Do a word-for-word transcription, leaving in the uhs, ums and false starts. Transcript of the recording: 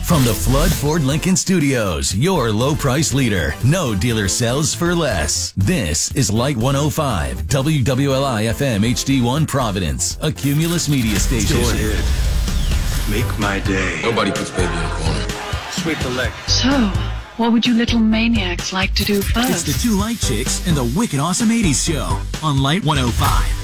From the Flood Ford Lincoln Studios, your low price leader. No dealer sells for less. This is Light one oh five, W W L I F M H D one Providence, a Cumulus media station. Go ahead. Make my day. Nobody puts baby in the corner. Sweep the leg. So, what would you little maniacs like to do first? It's the Two Light Chicks and the Wicked Awesome eighties Show on Light one oh five.